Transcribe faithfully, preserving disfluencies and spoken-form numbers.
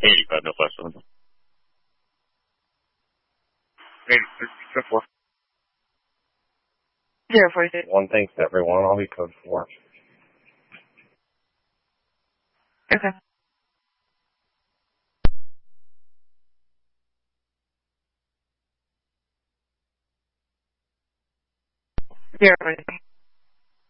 eighty-five, no five seven. eighty-six, four. Zero four six. One thanks to everyone. I'll be code four. Okay. Zero four six.